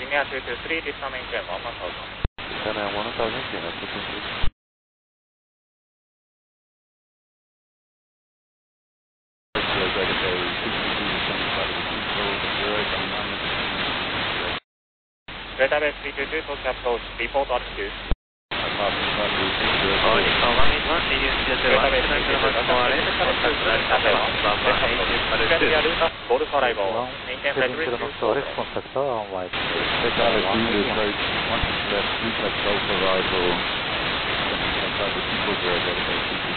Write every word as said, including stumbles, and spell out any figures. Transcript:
India two two three, this time maintain one one thousand. China one thousand, China two two three. Database three two two, talk capital report altitude. Oh, Echo one eight one, medium zero one, Central Hot Forest, contact Bratislava, Bravo eight zero two. Board arrival, maintain battery Central Forest, contact on white. Database two approach, one left, reflex Golf arrival, contact the people there, database two two